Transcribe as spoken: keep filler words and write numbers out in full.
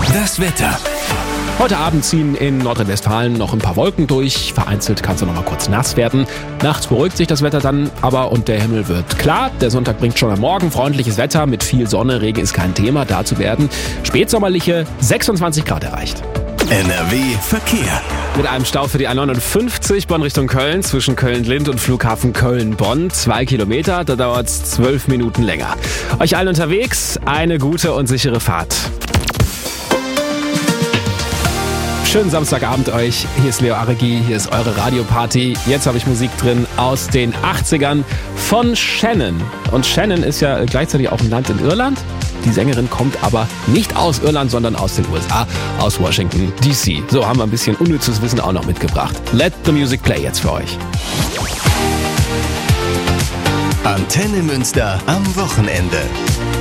Das Wetter. Heute Abend ziehen in Nordrhein-Westfalen noch ein paar Wolken durch. Vereinzelt kann es noch mal kurz nass werden. Nachts beruhigt sich das Wetter dann aber und der Himmel wird klar. Der Sonntag bringt schon am Morgen freundliches Wetter mit viel Sonne. Regen ist kein Thema. Dazu werden spätsommerliche sechsundzwanzig Grad erreicht. N R W Verkehr. Mit einem Stau für die A neunundfünfzig Bonn Richtung Köln zwischen Köln-Lind und Flughafen Köln-Bonn. Zwei Kilometer, da dauert es zwölf Minuten länger. Euch allen unterwegs eine gute und sichere Fahrt. Schönen Samstagabend euch. Hier ist Leo Aregi, hier ist eure Radioparty. Jetzt habe ich Musik drin aus den achtzigern von Shannon. Und Shannon ist ja gleichzeitig auch ein Land in Irland. Die Sängerin kommt aber nicht aus Irland, sondern aus den U S A, aus Washington D C. So haben wir ein bisschen unnützes Wissen auch noch mitgebracht. Let the music play jetzt für euch. Antenne Münster am Wochenende.